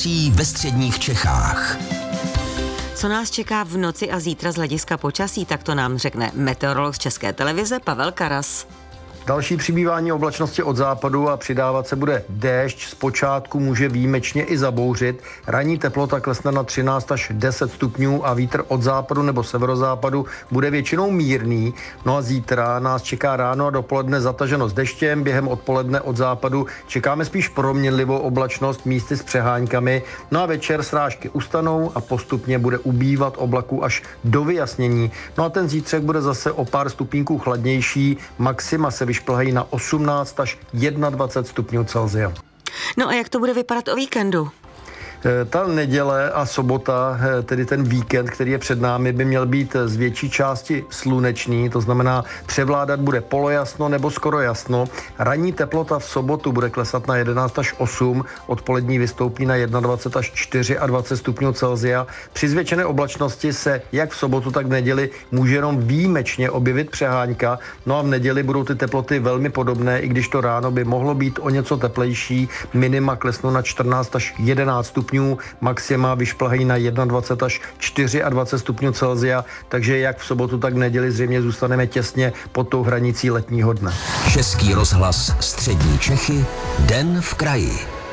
počasí ve středních Čechách. Co nás čeká v noci a zítra z hlediska počasí, tak to nám řekne meteorolog z České televize Pavel Karas. Další přibývání oblačnosti od západu a přidávat se bude déšť. Zpočátku může výjimečně i zabouřit. Ranní teplota klesne na 13 až 10 stupňů a vítr od západu nebo severozápadu bude většinou mírný. No a zítra nás čeká ráno a dopoledne zataženo s deštěm. Během odpoledne od západu čekáme spíš proměnlivou oblačnost, místy s přeháňkami. No a večer srážky ustanou a postupně bude ubývat oblaků až do vyjasnění. No a ten zítřek bude zase o pár stupínků chladnější. Maxima se vyšplhají na 18 až 21 stupňů Celsia. No a jak to bude vypadat o víkendu? Ta neděle a sobota, tedy ten víkend, který je před námi, by měl být z větší části slunečný, to znamená převládat bude polojasno nebo skoro jasno. Ranní teplota v sobotu bude klesat na 11 až 8, odpolední vystoupí na 21 až 24 stupňů Celsia. Při zvětšené oblačnosti se jak v sobotu, tak v neděli může jenom výjimečně objevit přeháňka. No a v neděli budou ty teploty velmi podobné, i když to ráno by mohlo být o něco teplejší. Minima klesnou na 14 až 11 stupňů. Maxima vyšplhají na 21 až 24 stupňů Celsia, takže jak v sobotu, tak v neděli zřejmě zůstaneme těsně pod tou hranicí letního dne. Český rozhlas střední Čechy, den v kraji.